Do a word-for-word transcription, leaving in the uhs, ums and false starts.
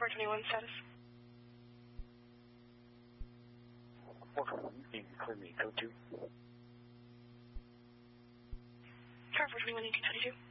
four twenty-one status. four twenty-one, you can clear me, go to. Car four twenty-one, eighteen twenty-two.